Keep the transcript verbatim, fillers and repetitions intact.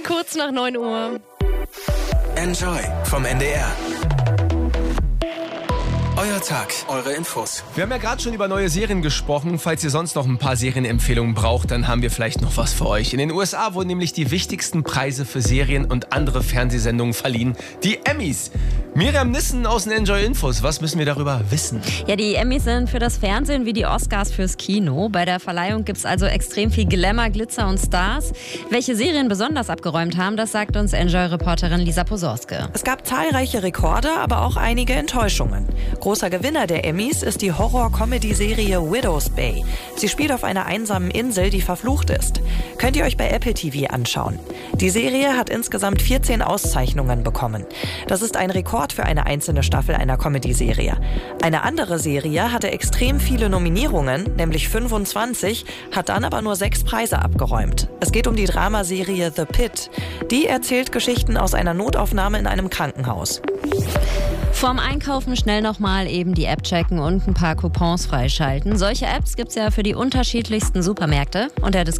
Kurz nach neun Uhr. Enjoy vom N D R. Euer Tag, eure Infos. Wir haben ja gerade schon über neue Serien gesprochen. Falls ihr sonst noch ein paar Serienempfehlungen braucht, dann haben wir vielleicht noch was für euch. In den U S A wurden nämlich die wichtigsten Preise für Serien und andere Fernsehsendungen verliehen. Die Emmys. Miriam Nissen aus den Enjoy Infos. Was müssen wir darüber wissen? Ja, die Emmys sind für das Fernsehen wie die Oscars fürs Kino. Bei der Verleihung gibt es also extrem viel Glamour, Glitzer und Stars. Welche Serien besonders abgeräumt haben, das sagt uns Enjoy-Reporterin Lisa Posorske. Es gab zahlreiche Rekorde, aber auch einige Enttäuschungen. Großer Gewinner der Emmys ist die Horror-Comedy-Serie Widow's Bay. Sie spielt auf einer einsamen Insel, die verflucht ist. Könnt ihr euch bei Apple T V anschauen. Die Serie hat insgesamt vierzehn Auszeichnungen bekommen. Das ist ein Rekord für eine einzelne Staffel einer Comedy-Serie. Eine andere Serie hatte extrem viele Nominierungen, nämlich fünfundzwanzig, hat dann aber nur sechs Preise abgeräumt. Es geht um die Dramaserie The Pit. Die erzählt Geschichten aus einer Notaufnahme in einem Krankenhaus. Vorm Einkaufen schnell nochmal eben die App checken und ein paar Coupons freischalten. Solche Apps gibt's ja für die unterschiedlichsten Supermärkte. Und der